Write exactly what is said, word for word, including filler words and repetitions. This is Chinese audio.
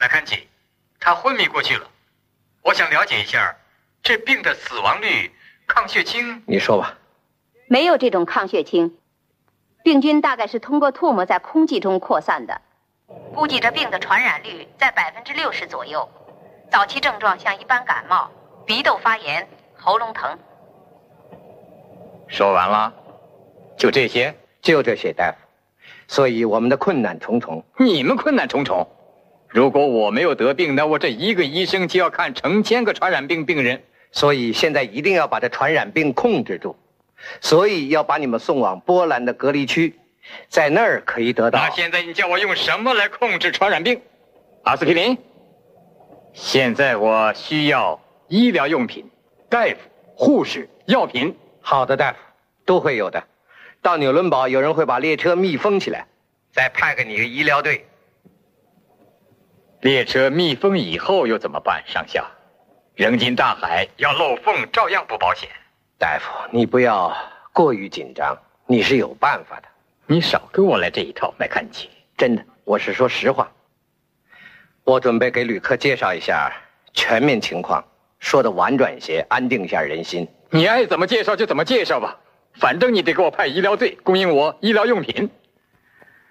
麦看吉，他昏迷过去了。我想了解一下，这病的死亡率、抗血清。 你说吧。 没有这种抗血清，病菌大概是通过唾沫在空气中扩散的。估计这病的传染率在百分之六十左右。早期症状像一般感冒，鼻窦发炎、喉咙疼。 说完了？就这些？ 就这些，大夫。所以我们的困难重重。 你们困难重重？如果我没有得病，那我这一个医生就要看成千个传染病病人。 所以现在一定要把这传染病控制住。所以要把你们送往波兰的隔离区，在那儿可以得到。 那现在你叫我用什么来控制传染病？阿司匹林。现在我需要医疗用品、大夫、护士、药品。 好的，大夫，都会有的。到纽伦堡，有人会把列车密封起来，再派给你一个医疗队。 列车密封以后又怎么办，上校？扔进大海要漏缝，照样不保险。 大夫，你不要过于紧张，你是有办法的。 你少跟我来这一套，麦看吉。 真的，我是说实话。我准备给旅客介绍一下全面情况，说的婉转些，安定一下人心。 你爱怎么介绍就怎么介绍吧，反正你得给我派医疗队，供应我医疗用品。